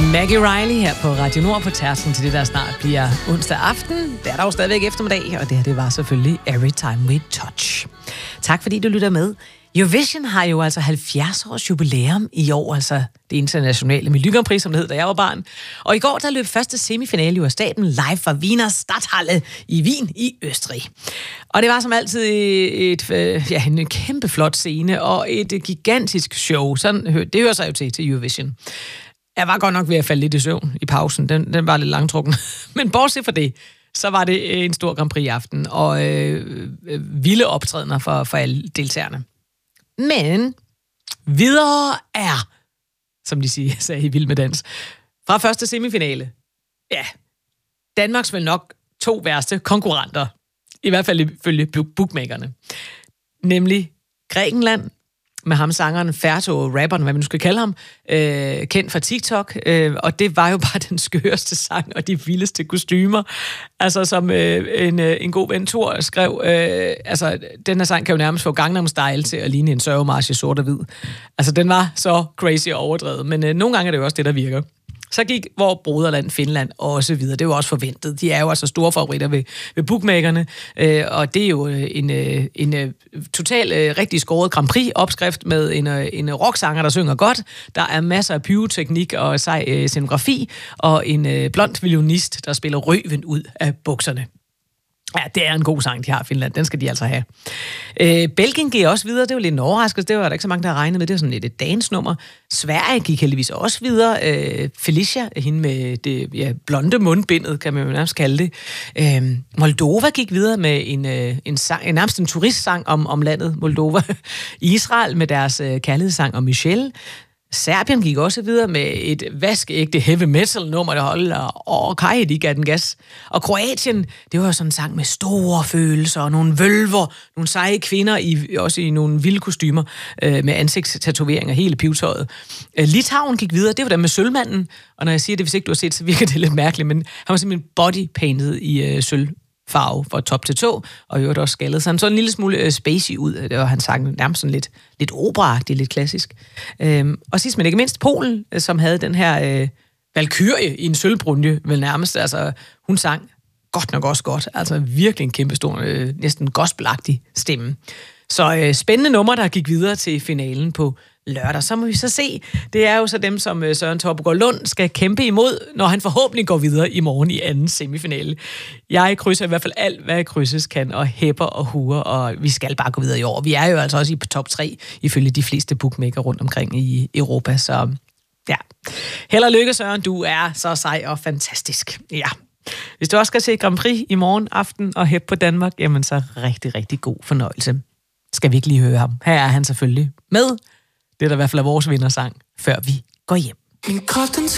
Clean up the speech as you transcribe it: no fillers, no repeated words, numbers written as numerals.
Maggie Riley her på Radio Nord på tærsen til det, der snart bliver onsdag aften. Det er der jo stadigvæk eftermiddag, og det her det var selvfølgelig Every Time We Touch. Tak fordi du lytter med. Eurovision har jo altså 70 års jubilæum i år, altså det internationale Melodi Grand Prix, som det hed, da jeg var barn. Og i går der løb første semifinale jo af staben live fra Wiener Stadthalle i Wien i Østrig. Og det var som altid en kæmpe flot scene og et gigantisk show. Sådan, det hører sig jo til Eurovision. Jeg var godt nok ved at falde lidt i søvn i pausen. Den var lidt langtrukken. Men bortset fra det, så var det en stor Grand Prix-aften og vilde optrædener for alle deltagerne. Men videre er, som de sagde i Vild med Dans, fra første semifinale. Ja, Danmarks vel nok 2 værste konkurrenter. I hvert fald ifølge bookmakerne. Nemlig Grækenland, med ham sangeren Ferto, rapperen, hvad man nu skal kalde ham, kendt fra TikTok, og det var jo bare den skøreste sang og de vildeste kostymer. Altså som en god ven Thor skrev, altså den her sang kan jo nærmest få Gangnam Style til at ligne en sørgemarch i sort og hvid. Altså den var så crazy og overdrevet, men nogle gange er det jo også det, der virker. Så gik vores broderland Finland og så videre. Det var også forventet. De er jo altså store favoritter ved bookmakerne, og det er jo en total rigtig skåret Grand Prix-opskrift med en rocksanger, der synger godt. Der er masser af pyroteknik og sej scenografi, og en blond violinist, der spiller røven ud af bukserne. Ja, det er en god sang, de har i Finland. Den skal de altså have. Belgien gik også videre. Det var lidt en overraskelse. Det var der ikke så mange, der havde regnet med. Det var sådan lidt et dance-nummer. Sverige gik heldigvis også videre. Felicia, hende med det blonde mundbindet, kan man jo nærmest kalde det. Moldova gik videre med nærmest en turistsang om landet Moldova. Israel med deres kærlighedssang om Michelle. Serbien gik også videre med et vaskeægte heavy metal nummer, der holder, og Kaj, de gav den gas. Og Kroatien, det var jo sådan en sang med store følelser, og nogle vølver, nogle seje kvinder, også i nogle vilde kostymer, med ansigtstatoveringer, hele pivtøjet. Litauen gik videre, det var der med sølvmanden, og når jeg siger det, hvis ikke du har set, så virker det lidt mærkeligt, men han var simpelthen bodypainted i sølvfarve fra top til tå, og jo også skaldet. Så han så en lille smule spacey ud. Det var han sang nærmest sådan lidt opera-agtigt, lidt klassisk. Og sidst men ikke mindst Polen, som havde den her valkyrie i en sølvbrunje, vel nærmest. Altså, hun sang godt nok også godt. Altså virkelig en kæmpestor, næsten gospelagtig stemme. Så spændende nummer, der gik videre til finalen på lørdag. Så må vi så se. Det er jo så dem, som Søren Topgaard Lund skal kæmpe imod, når han forhåbentlig går videre i morgen i anden semifinale. Jeg krydser i hvert fald alt, hvad jeg krydses kan, og hæpper og huer, og vi skal bare gå videre i år. Vi er jo altså også i top 3, ifølge de fleste bookmaker rundt omkring i Europa, så ja. Held og lykke, Søren. Du er så sej og fantastisk. Ja. Hvis du også skal se Grand Prix i morgen aften og hæppe på Danmark, jamen så rigtig, rigtig god fornøjelse. Skal vi ikke lige høre ham? Her er han selvfølgelig med. Det er der i hvert fald vores vindersang, før vi går hjem.